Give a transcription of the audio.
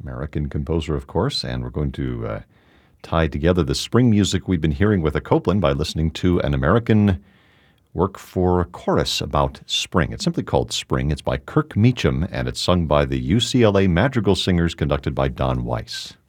American composer, of course, and we're going to tie together the spring music we've been hearing with a Copland by listening to an American work for chorus about spring. It's simply called Spring. It's by Kirk Meacham, and it's sung by the UCLA Madrigal Singers, conducted by Don Weiss.